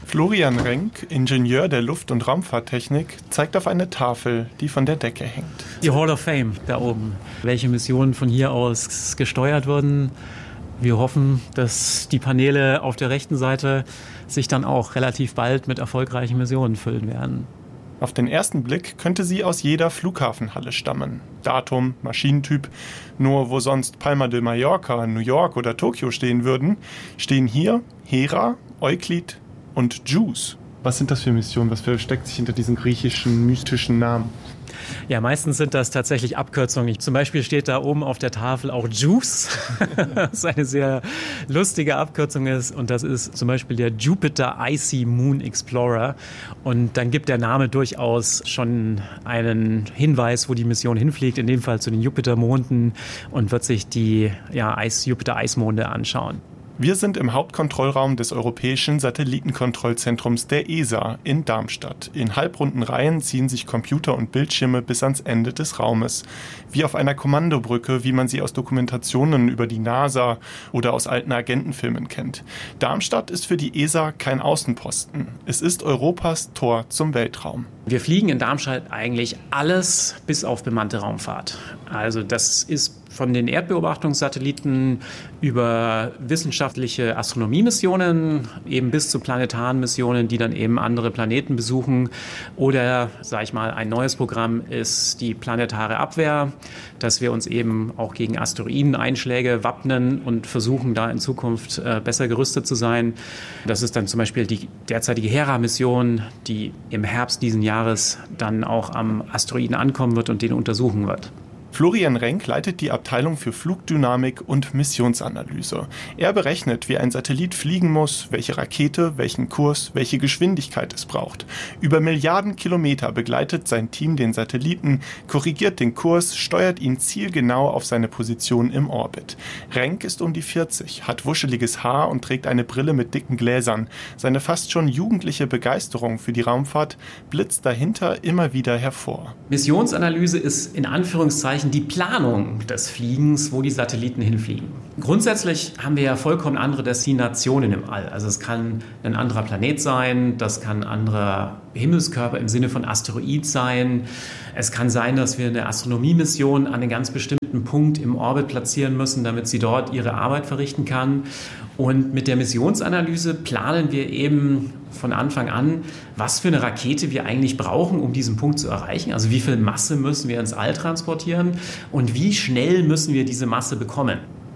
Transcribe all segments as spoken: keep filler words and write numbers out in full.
Florian Renk, Ingenieur der Luft- und Raumfahrttechnik, zeigt auf eine Tafel, die von der Decke hängt. Die Hall of Fame da oben. Welche Missionen von hier aus gesteuert wurden. Wir hoffen, dass die Paneele auf der rechten Seite sich dann auch relativ bald mit erfolgreichen Missionen füllen werden. Auf den ersten Blick könnte sie aus jeder Flughafenhalle stammen. Datum, Maschinentyp. Nur wo sonst Palma de Mallorca, New York oder Tokio stehen würden, stehen hier Hera, Euklid und JUICE. Was sind das für Missionen? Was versteckt sich hinter diesen griechischen, mystischen Namen? Ja, meistens sind das tatsächlich Abkürzungen. Zum Beispiel steht da oben auf der Tafel auch JUICE, was eine sehr lustige Abkürzung ist. Und das ist zum Beispiel der Jupiter Icy Moon Explorer. Und dann gibt der Name durchaus schon einen Hinweis, wo die Mission hinfliegt, in dem Fall zu den Jupitermonden, und wird sich die ja, Eis, Jupiter-Eismonde anschauen. Wir sind im Hauptkontrollraum des Europäischen Satellitenkontrollzentrums der E S A in Darmstadt. In halbrunden Reihen ziehen sich Computer und Bildschirme bis ans Ende des Raumes. Wie auf einer Kommandobrücke, wie man sie aus Dokumentationen über die NASA oder aus alten Agentenfilmen kennt. Darmstadt ist für die E S A kein Außenposten. Es ist Europas Tor zum Weltraum. Wir fliegen in Darmstadt eigentlich alles bis auf bemannte Raumfahrt. Also das ist von den Erdbeobachtungssatelliten über wissenschaftliche Astronomiemissionen eben bis zu planetaren Missionen, die dann eben andere Planeten besuchen. Oder, sage ich mal, ein neues Programm ist die planetare Abwehr, dass wir uns eben auch gegen Asteroideneinschläge wappnen und versuchen, da in Zukunft äh, besser gerüstet zu sein. Das ist dann zum Beispiel die derzeitige Hera-Mission, die im Herbst diesen Jahres dann auch am Asteroiden ankommen wird und den untersuchen wird. Florian Renk leitet die Abteilung für Flugdynamik und Missionsanalyse. Er berechnet, wie ein Satellit fliegen muss, welche Rakete, welchen Kurs, welche Geschwindigkeit es braucht. Über Milliarden Kilometer begleitet sein Team den Satelliten, korrigiert den Kurs, steuert ihn zielgenau auf seine Position im Orbit. Renk ist um die vierzig, hat wuscheliges Haar und trägt eine Brille mit dicken Gläsern. Seine fast schon jugendliche Begeisterung für die Raumfahrt blitzt dahinter immer wieder hervor. Missionsanalyse ist in Anführungszeichen die Planung des Fliegens, wo die Satelliten hinfliegen. Grundsätzlich haben wir ja vollkommen andere Destinationen im All. Also es kann ein anderer Planet sein, das kann ein anderer Himmelskörper im Sinne von Asteroid sein. Es kann sein, dass wir eine Astronomiemission an einem ganz bestimmten Punkt im Orbit platzieren müssen, damit sie dort ihre Arbeit verrichten kann. Und mit der Missionsanalyse planen wir eben von Anfang an, was für eine Rakete wir eigentlich brauchen, um diesen Punkt zu erreichen. Also wie viel Masse müssen wir ins All transportieren und wie schnell müssen wir diese Masse bekommen.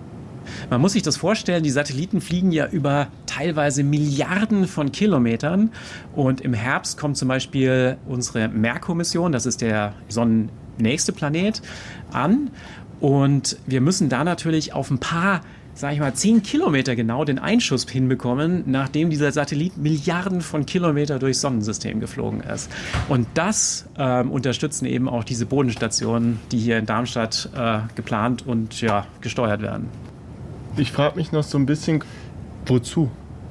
Man muss sich das vorstellen, die Satelliten fliegen ja über teilweise Milliarden von Kilometern. Und im Herbst kommt zum Beispiel unsere Merkur-Mission, das ist der sonnennächste Planet, an. Und wir müssen da natürlich auf ein paar, sag ich mal, zehn Kilometer genau den Einschuss hinbekommen, nachdem dieser Satellit Milliarden von Kilometern durchs Sonnensystem geflogen ist. Und das ähm, unterstützen eben auch diese Bodenstationen, die hier in Darmstadt äh, geplant und ja, gesteuert werden. Ich frage mich noch so ein bisschen, wozu?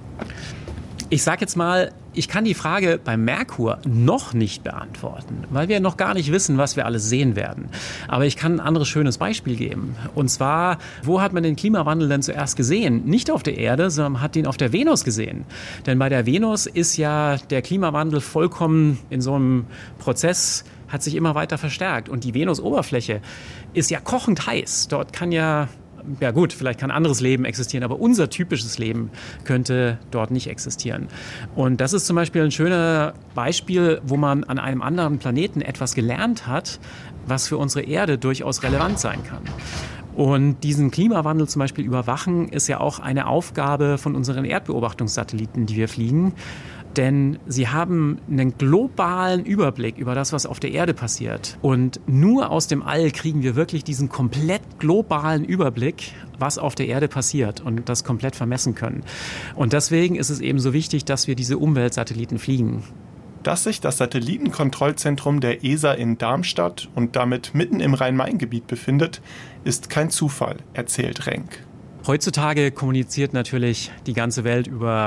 Ich sage jetzt mal, ich kann die Frage beim Merkur noch nicht beantworten, weil wir noch gar nicht wissen, was wir alles sehen werden. Aber ich kann ein anderes schönes Beispiel geben. Und zwar, wo hat man den Klimawandel denn zuerst gesehen? Nicht auf der Erde, sondern man hat ihn auf der Venus gesehen. Denn bei der Venus ist ja der Klimawandel vollkommen in so einem Prozess, hat sich immer weiter verstärkt. Und die Venusoberfläche ist ja kochend heiß. Dort kann ja Ja gut, vielleicht kann anderes Leben existieren, aber unser typisches Leben könnte dort nicht existieren. Und das ist zum Beispiel ein schönes Beispiel, wo man an einem anderen Planeten etwas gelernt hat, was für unsere Erde durchaus relevant sein kann. Und diesen Klimawandel zum Beispiel überwachen, ist ja auch eine Aufgabe von unseren Erdbeobachtungssatelliten, die wir fliegen. Denn sie haben einen globalen Überblick über das, was auf der Erde passiert. Und nur aus dem All kriegen wir wirklich diesen komplett globalen Überblick, was auf der Erde passiert und das komplett vermessen können. Und deswegen ist es eben so wichtig, dass wir diese Umweltsatelliten fliegen. Dass sich das Satellitenkontrollzentrum der E S A in Darmstadt und damit mitten im Rhein-Main-Gebiet befindet, ist kein Zufall, erzählt Renk. Heutzutage kommuniziert natürlich die ganze Welt über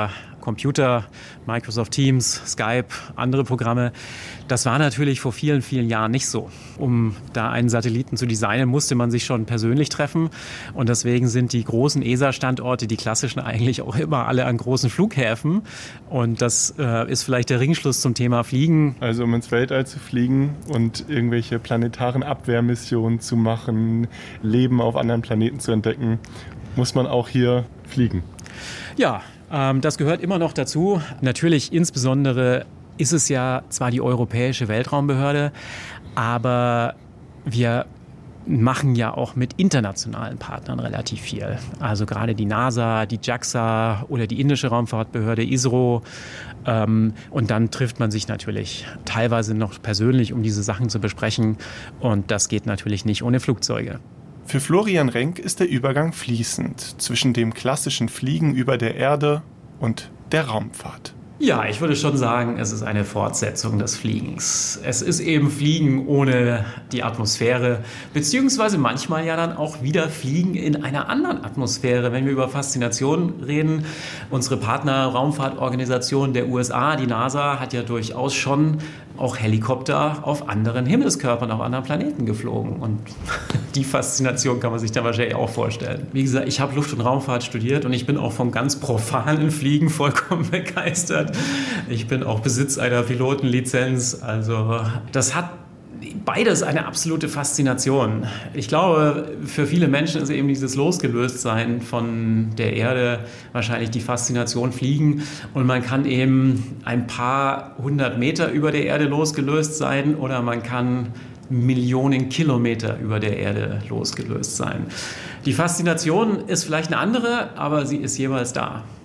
Computer, Microsoft Teams, Skype, andere Programme. Das war natürlich vor vielen, vielen Jahren nicht so. Um da einen Satelliten zu designen, musste man sich schon persönlich treffen. Und deswegen sind die großen E S A-Standorte, die klassischen, eigentlich auch immer alle an großen Flughäfen. Und das äh, ist vielleicht der Ringschluss zum Thema Fliegen. Also um ins Weltall zu fliegen und irgendwelche planetaren Abwehrmissionen zu machen, Leben auf anderen Planeten zu entdecken, muss man auch hier fliegen. Ja, ähm, das gehört immer noch dazu. Natürlich insbesondere ist es ja zwar die Europäische Weltraumbehörde, aber wir machen ja auch mit internationalen Partnern relativ viel. Also gerade die NASA, die JAXA oder die indische Raumfahrtbehörde I S R O. Ähm, und dann trifft man sich natürlich teilweise noch persönlich, um diese Sachen zu besprechen. Und das geht natürlich nicht ohne Flugzeuge. Für Florian Renk ist der Übergang fließend zwischen dem klassischen Fliegen über der Erde und der Raumfahrt. Ja, ich würde schon sagen, es ist eine Fortsetzung des Fliegens. Es ist eben Fliegen ohne die Atmosphäre, beziehungsweise manchmal ja dann auch wieder Fliegen in einer anderen Atmosphäre. Wenn wir über Faszination reden, unsere Partner-Raumfahrtorganisation der U S A, die NASA, hat ja durchaus schon auch Helikopter auf anderen Himmelskörpern, auf anderen Planeten geflogen. Und die Faszination kann man sich da wahrscheinlich auch vorstellen. Wie gesagt, ich habe Luft- und Raumfahrt studiert und ich bin auch vom ganz profanen Fliegen vollkommen begeistert. Ich bin auch Besitz einer Pilotenlizenz. Also das hat beides eine absolute Faszination. Ich glaube, für viele Menschen ist eben dieses Losgelöstsein von der Erde wahrscheinlich die Faszination Fliegen. Und man kann eben ein paar hundert Meter über der Erde losgelöst sein oder man kann Millionen Kilometer über der Erde losgelöst sein. Die Faszination ist vielleicht eine andere, aber sie ist jeweils da.